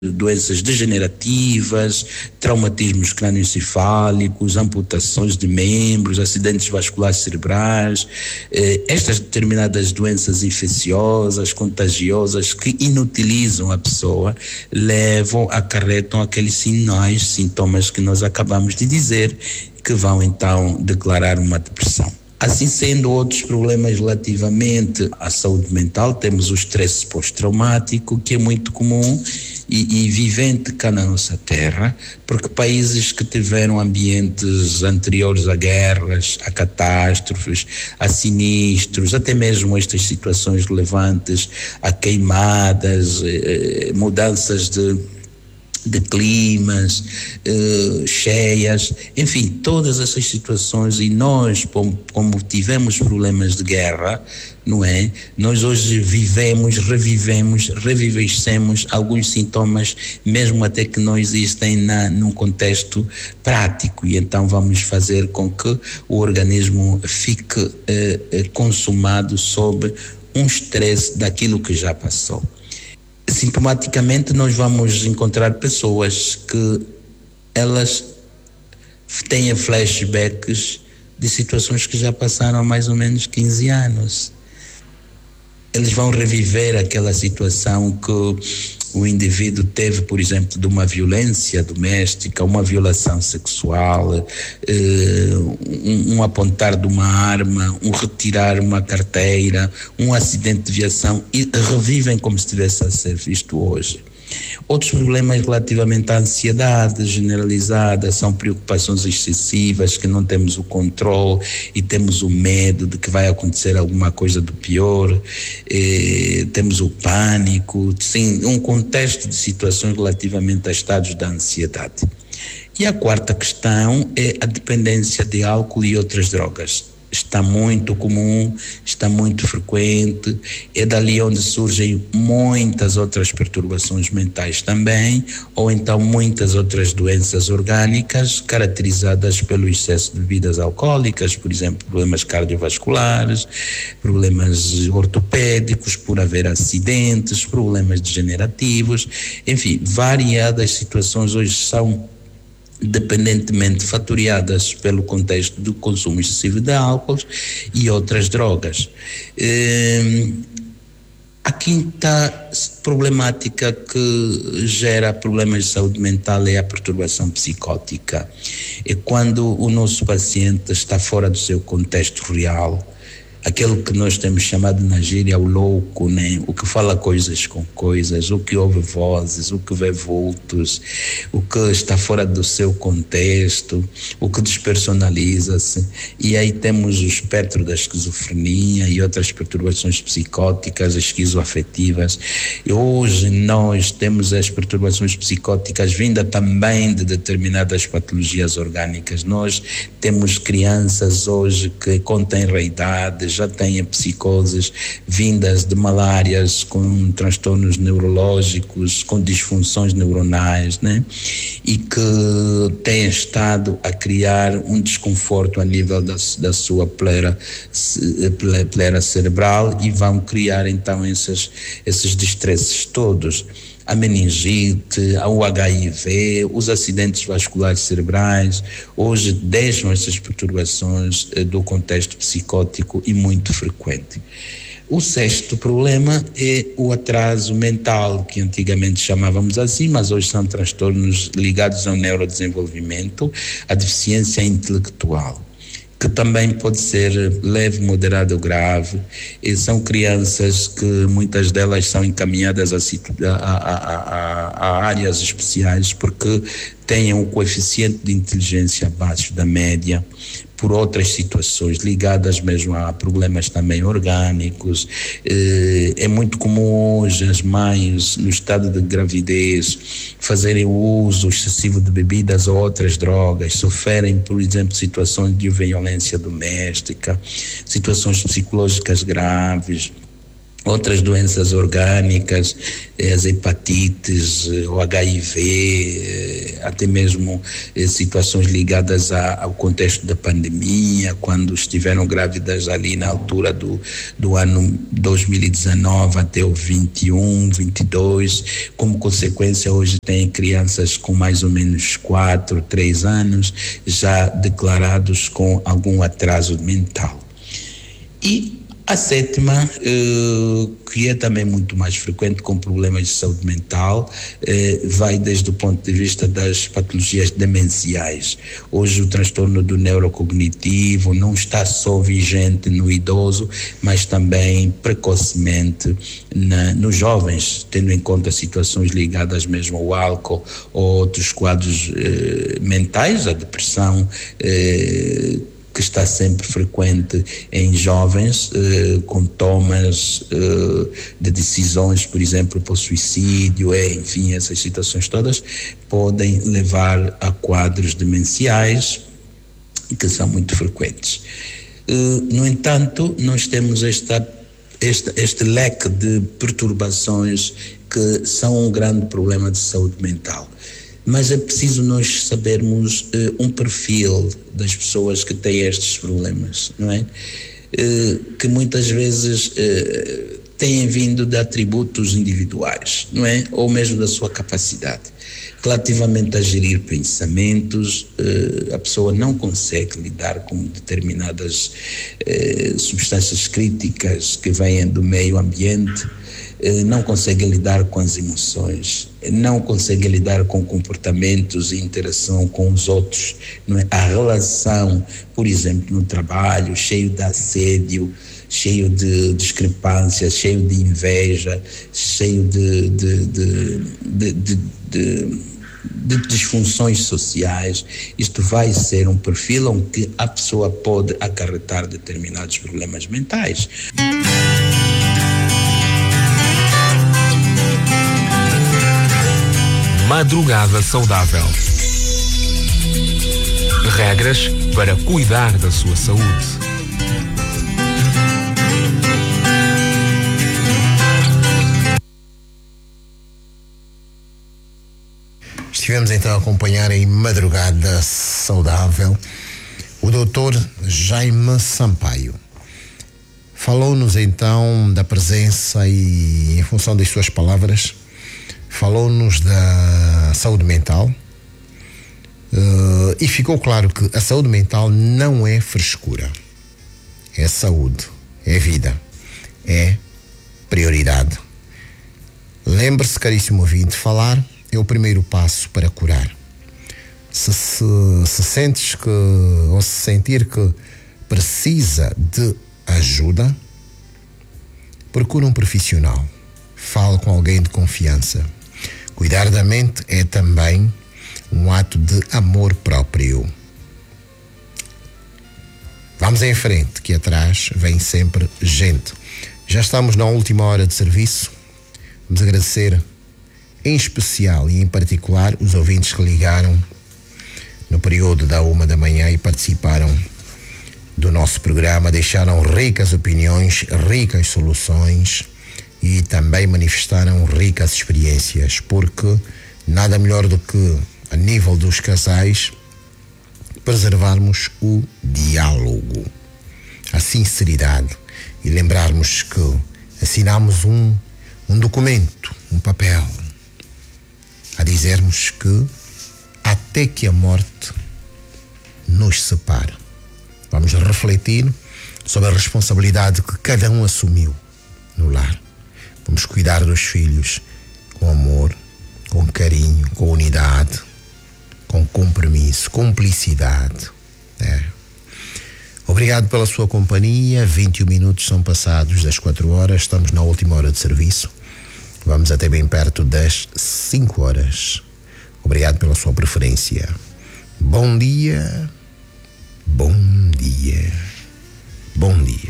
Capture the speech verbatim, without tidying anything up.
doenças degenerativas, traumatismos crânioencefálicos, amputações de membros, acidentes vasculares cerebrais, eh, estas determinadas doenças infecciosas, contagiosas, que inutilizam a pessoa, levam, acarretam aqueles sinais, sintomas que nós acabamos de dizer, que vão então declarar uma depressão. Assim sendo, outros problemas relativamente à saúde mental, temos o estresse pós-traumático, que é muito comum e, e vivente cá na nossa terra, porque países que tiveram ambientes anteriores a guerras, a catástrofes, a sinistros, até mesmo estas situações relevantes, a queimadas, eh, mudanças de de climas, uh, cheias, enfim, todas essas situações, e nós, como, como tivemos problemas de guerra, não é? Nós hoje vivemos, revivemos, revivecemos alguns sintomas, mesmo até que não existem na, num contexto prático, e então vamos fazer com que o organismo fique uh, uh, consumado sob um estresse daquilo que já passou. Sintomaticamente, nós vamos encontrar pessoas que elas têm flashbacks de situações que já passaram há mais ou menos quinze anos. Eles vão reviver aquela situação que o indivíduo teve, por exemplo, de uma violência doméstica, uma violação sexual, eh, um, um apontar de uma arma, um retirar uma carteira, um acidente de viação, e revivem como se estivesse a ser visto hoje. Outros problemas relativamente à ansiedade generalizada são preocupações excessivas, que não temos o controle e temos o medo de que vai acontecer alguma coisa do pior, eh, temos o pânico, sim, um contexto de situações relativamente a estados da ansiedade. E a quarta questão é a dependência de álcool e outras drogas. Está muito comum, está muito frequente, é dali onde surgem muitas outras perturbações mentais também, ou então muitas outras doenças orgânicas caracterizadas pelo excesso de bebidas alcoólicas, por exemplo, problemas cardiovasculares, problemas ortopédicos por haver acidentes, problemas degenerativos, enfim, variadas situações hoje são dependentemente fatoriadas pelo contexto do consumo excessivo de álcool e outras drogas. Eh, a quinta problemática que gera problemas de saúde mental é a perturbação psicótica. É quando o nosso paciente está fora do seu contexto real, aquele que nós temos chamado na gíria o louco, né? O que fala coisas com coisas, o que ouve vozes, o que vê vultos, o que está fora do seu contexto, o que despersonaliza-se. E aí temos o espectro da esquizofrenia e outras perturbações psicóticas, esquizoafetivas. E hoje nós temos as perturbações psicóticas vindas também de determinadas patologias orgânicas. Nós temos crianças hoje que contêm idade, já têm psicoses vindas de malárias, com transtornos neurológicos, com disfunções neuronais, né? E que têm estado a criar um desconforto a nível da, da sua pleura, pleura cerebral, e vão criar então esses, esses distresses todos. A meningite, o H I V, os acidentes vasculares cerebrais, hoje deixam essas perturbações eh, do contexto psicótico e muito frequente. O sexto problema é o atraso mental, que antigamente chamávamos assim, mas hoje são transtornos ligados ao neurodesenvolvimento, à deficiência intelectual, que também pode ser leve, moderado ou grave. E são crianças que muitas delas são encaminhadas a, a, a, a, a áreas especiais porque têm um coeficiente de inteligência abaixo da média, por outras situações ligadas mesmo a problemas também orgânicos. É muito comum hoje as mães, no estado de gravidez, fazerem o uso excessivo de bebidas ou outras drogas, sofrerem, por exemplo, situações de violência doméstica, situações psicológicas graves, outras doenças orgânicas, as hepatites, o H I V, até mesmo situações ligadas ao contexto da pandemia, quando estiveram grávidas ali na altura do, do ano dois mil e dezenove até o vinte e um, vinte e dois, como consequência hoje tem crianças com mais ou menos quatro, três anos já declarados com algum atraso mental. E a sétima, eh, que é também muito mais frequente com problemas de saúde mental, eh, vai desde o ponto de vista das patologias demenciais. Hoje o transtorno do neurocognitivo não está só vigente no idoso, mas também precocemente na, nos jovens, tendo em conta situações ligadas mesmo ao álcool ou outros quadros eh, mentais, a depressão, eh, que está sempre frequente em jovens, eh, com tomas eh, de decisões, por exemplo, por suicídio, é, enfim, essas situações todas podem levar a quadros demenciais que são muito frequentes. Eh, no entanto, nós temos esta, esta, este leque de perturbações que são um grande problema de saúde mental. Mas é preciso nós sabermos uh, um perfil das pessoas que têm estes problemas, não é? Uh, que muitas vezes uh, têm vindo de atributos individuais, não é? Ou mesmo da sua capacidade. Relativamente a gerir pensamentos, uh, a pessoa não consegue lidar com determinadas uh, substâncias críticas que vêm do meio ambiente, não consegue lidar com as emoções, não consegue lidar com comportamentos e interação com os outros, não é? A relação, por exemplo, no trabalho, cheio de assédio, cheio de discrepâncias, cheio de inveja, cheio de, de, de, de, de, de, de disfunções sociais. Isto vai ser um perfil onde a pessoa pode acarretar determinados problemas mentais. Madrugada saudável. Regras para cuidar da sua saúde. Estivemos então a acompanhar em Madrugada Saudável o doutor Jaime Sampaio. Falou-nos então da presença e, em função das suas palavras, falou-nos da saúde mental uh, e ficou claro que a saúde mental não é frescura, é saúde, é vida, é prioridade. Lembre-se, caríssimo ouvinte, falar é o primeiro passo para curar. Se, se, se sentes que, ou se sentir que precisa de ajuda, procure um profissional, fale com alguém de confiança. Cuidar da mente é também um ato de amor próprio. Vamos em frente, que atrás vem sempre gente. Já estamos na última hora de serviço. Vamos agradecer em especial e em particular os ouvintes que ligaram no período da uma da manhã e participaram do nosso programa, deixaram ricas opiniões, ricas soluções e também manifestaram ricas experiências, porque nada melhor do que, a nível dos casais, preservarmos o diálogo, a sinceridade e lembrarmos que assinamos um, um documento, um papel, a dizermos que até que a morte nos separe. Vamos refletir sobre a responsabilidade que cada um assumiu no lar. Vamos cuidar dos filhos com amor, com carinho, com unidade, com compromisso, cumplicidade. É. Obrigado pela sua companhia. vinte e um minutos são passados das quatro horas. Estamos na última hora de serviço. Vamos até bem perto das cinco horas. Obrigado pela sua preferência. Bom dia. Bom dia. Bom dia.